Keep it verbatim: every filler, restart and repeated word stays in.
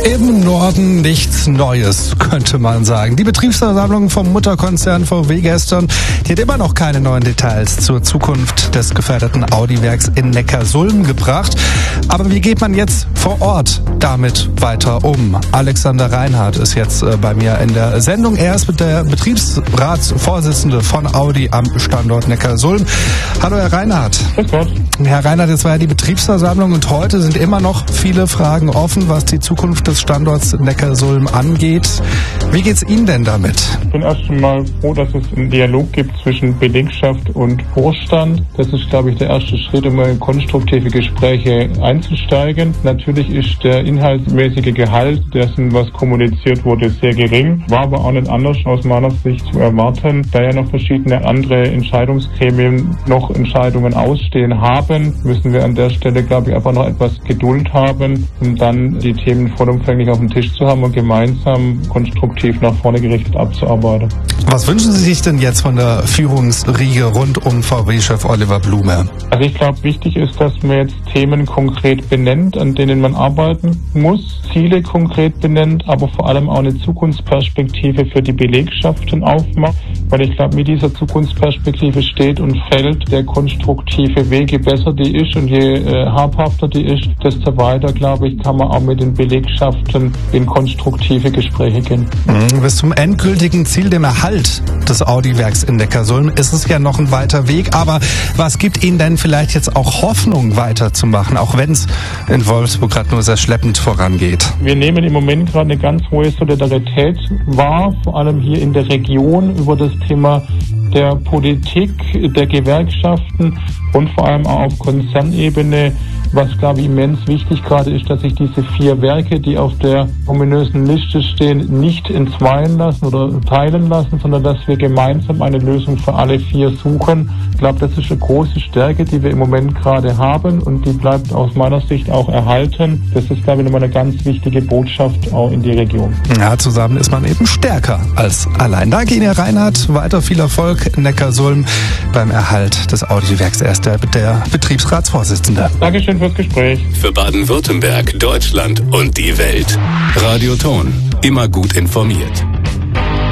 Im Norden nichts Neues, könnte man sagen. Die Betriebsversammlung vom Mutterkonzern V W gestern, die hat immer noch keine neuen Details zur Zukunft des geförderten Audi-Werks in Neckarsulm gebracht. Aber wie geht man jetzt vor Ort damit weiter um? Alexander Reinhardt ist jetzt bei mir in der Sendung. Er ist der Betriebsratsvorsitzende von Audi am Standort Neckarsulm. Hallo Herr Reinhardt. Grüß Gott. Herr Reinhardt, jetzt war ja die Betriebsversammlung und heute sind immer noch viele Fragen offen, was die Zukunft des Standorts Neckarsulm angeht. Wie geht's Ihnen denn damit? Ich bin erst einmal froh, dass es einen Dialog gibt zwischen Belegschaft und Vorstand. Das ist, glaube ich, der erste Schritt, um in konstruktive Gespräche einzusteigen. Natürlich ist der inhaltsmäßige Gehalt dessen, was kommuniziert wurde, sehr gering. War aber auch nicht anders aus meiner Sicht zu erwarten. Da ja noch verschiedene andere Entscheidungsgremien noch Entscheidungen ausstehen haben, müssen wir an der Stelle, glaube ich, einfach noch etwas Geduld haben, um dann die Themen vollumfänglich auf dem Tisch zu haben und gemeinsam konstruktiv nach vorne gerichtet abzuarbeiten. Was wünschen Sie sich denn jetzt von der Führungsriege rund um V W-Chef Oliver Blume? Also ich glaube, wichtig ist, dass man jetzt Themen konkret benennt, an denen man arbeiten muss, Ziele konkret benennt, aber vor allem auch eine Zukunftsperspektive für die Belegschaften aufmacht, weil ich glaube, mit dieser Zukunftsperspektive steht und fällt der konstruktive Weg. Je besser die ist und je äh, habhafter die ist, desto weiter, glaube ich, kann man auch mit den Belegschaften in konstruktive Gespräche gehen. Mhm, bis zum endgültigen Ziel, dem Erhalt des Audi-Werks in Neckarsulm, ist es ja noch ein weiter Weg. Aber was gibt Ihnen denn vielleicht jetzt auch Hoffnung, weiterzumachen, auch wenn es in Wolfsburg gerade nur sehr schleppend vorangeht? Wir nehmen im Moment gerade eine ganz hohe Solidarität wahr, vor allem hier in der Region, über das Thema der Politik, der Gewerkschaften und vor allem auch auf Konzernebene. Was, glaube ich, immens wichtig gerade ist, dass sich diese vier Werke, die auf der ominösen Liste stehen, nicht entzweien lassen oder teilen lassen, sondern dass wir gemeinsam eine Lösung für alle vier suchen. Ich glaube, das ist eine große Stärke, die wir im Moment gerade haben und die bleibt aus meiner Sicht auch erhalten. Das ist, glaube ich, nochmal eine ganz wichtige Botschaft auch in die Region. Ja, zusammen ist man eben stärker als allein. Danke Ihnen, Herr Reinhardt. Weiter viel Erfolg in Neckarsulm beim Erhalt des Audi-Werks. Er ist der, der Betriebsratsvorsitzende. Dankeschön fürs Gespräch. Für Baden-Württemberg, Deutschland und die Welt. Radio Ton. Immer gut informiert.